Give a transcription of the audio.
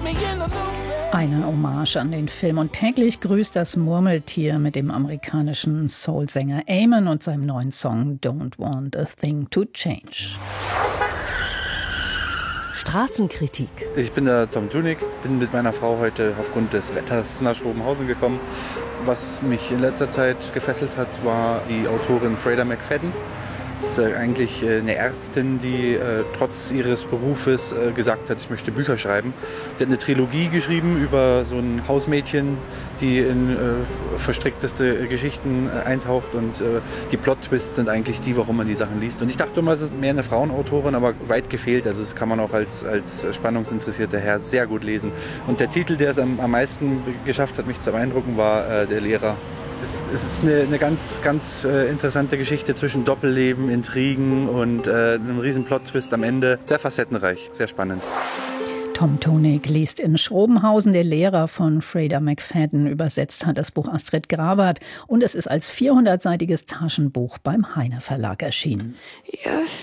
Eine Hommage an den Film und täglich grüßt das Murmeltier mit dem amerikanischen Soul-Sänger Eamon und seinem neuen Song Don't Want a Thing to Change. Straßenkritik. Ich bin der Tom Tunig, bin mit meiner Frau heute aufgrund des Wetters nach Schrobenhausen gekommen. Was mich in letzter Zeit gefesselt hat, war die Autorin Freda McFadden. Das ist eigentlich eine Ärztin, die trotz ihres Berufes gesagt hat, ich möchte Bücher schreiben. Sie hat eine Trilogie geschrieben über so ein Hausmädchen, die in verstrickteste Geschichten eintaucht und die Plot-Twists sind eigentlich die, warum man die Sachen liest. Und ich dachte immer, es ist mehr eine Frauenautorin, aber weit gefehlt. Also das kann man auch als spannungsinteressierter Herr sehr gut lesen. Und der Titel, der es am meisten geschafft hat, mich zu beeindrucken, war Der Lehrer. Es ist eine ganz, ganz interessante Geschichte zwischen Doppelleben, Intrigen und einem riesen Plot-Twist am Ende. Sehr facettenreich, sehr spannend. Tom Tunig liest in Schrobenhausen, der Lehrer von Freda McFadden. Übersetzt hat das Buch Astrid Grabert und es ist als 400-seitiges Taschenbuch beim Heine Verlag erschienen.